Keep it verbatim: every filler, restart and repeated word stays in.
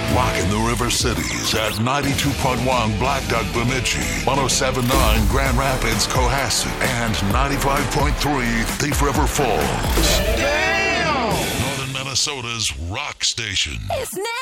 Rocking the River Cities at ninety-two point one Black Duck Bemidji, one oh seven point nine Grand Rapids Cohasset, and ninety-five point three Thief River Falls. Damn! Northern Minnesota's rock station. It's